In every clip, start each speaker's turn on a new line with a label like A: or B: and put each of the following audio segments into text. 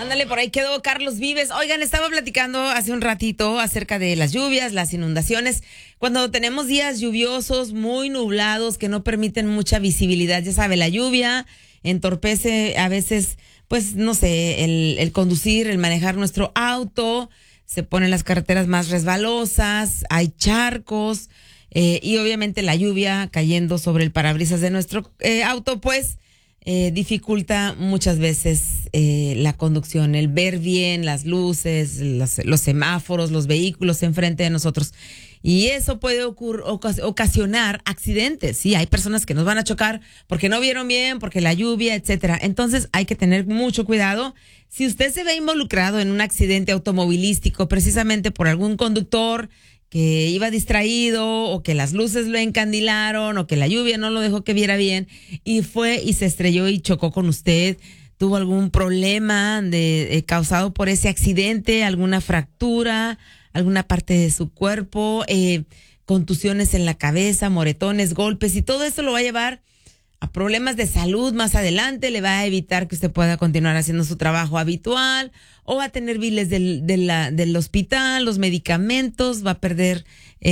A: Ándale, por ahí quedó Carlos Vives. Oigan, estaba platicando hace un ratito acerca de las lluvias, las inundaciones. Cuando tenemos días lluviosos, muy nublados, que no permiten mucha visibilidad, ya sabe, la lluvia entorpece a veces, pues, no sé, el conducir, el manejar nuestro auto, se ponen las carreteras más resbalosas, hay charcos, y obviamente la lluvia cayendo sobre el parabrisas de nuestro auto, pues, dificulta muchas veces la conducción, el ver bien las luces, los semáforos, los vehículos enfrente de nosotros. Y eso puede ocasionar accidentes. Sí, hay personas que nos van a chocar porque no vieron bien, porque la lluvia, etcétera. Entonces hay que tener mucho cuidado. Si usted se ve involucrado en un accidente automovilístico precisamente por algún conductor que iba distraído o que las luces lo encandilaron o que la lluvia no lo dejó que viera bien y fue y se estrelló y chocó con usted, tuvo algún problema causado por ese accidente, alguna fractura, alguna parte de su cuerpo, contusiones en la cabeza, moretones, golpes, y todo eso lo va a llevar a problemas de salud más adelante, le va a evitar que usted pueda continuar haciendo su trabajo habitual, o va a tener biles del hospital, los medicamentos, va a perder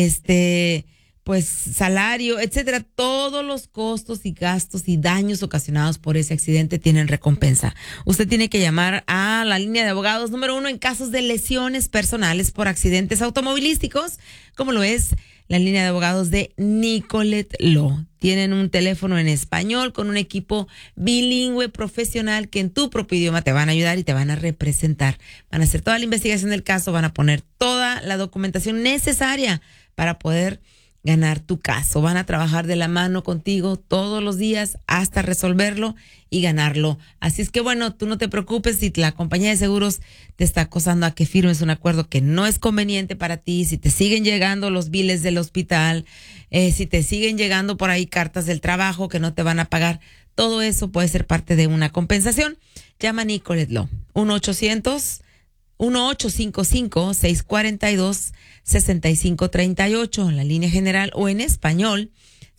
A: pues salario, etcétera. Todos los costos y gastos y daños ocasionados por ese accidente tienen recompensa. Usted tiene que llamar a la línea de abogados número 1 en casos de lesiones personales por accidentes automovilísticos, como lo es la línea de abogados de Nicolet Law. Tienen un teléfono en español con un equipo bilingüe profesional que en tu propio idioma te van a ayudar y te van a representar. Van a hacer toda la investigación del caso, van a poner toda la documentación necesaria para poder ganar tu caso. Van a trabajar de la mano contigo todos los días hasta resolverlo y ganarlo. Así es que bueno, tú no te preocupes si la compañía de seguros te está acosando a que firmes un acuerdo que no es conveniente para ti, si te siguen llegando los biles del hospital, si te siguen llegando por ahí cartas del trabajo que no te van a pagar, todo eso puede ser parte de una compensación. Llama a Nicolet Law, 1-800-1855-642-6538 en la línea general o en español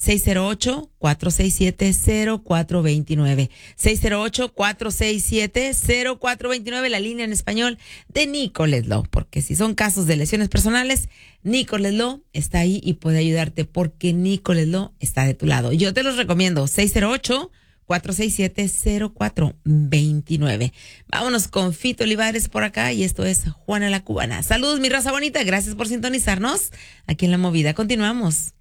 A: 608-467-0429. 608-467-0429, la línea en español de Nicolet Law, porque si son casos de lesiones personales, Nicolet Law está ahí y puede ayudarte porque Nicolet Law está de tu lado. Yo te los recomiendo, 608-467-0429. Vámonos con Fito Olivares por acá y esto es Juana la Cubana. Saludos, mi raza bonita, gracias por sintonizarnos aquí en La Movida. Continuamos.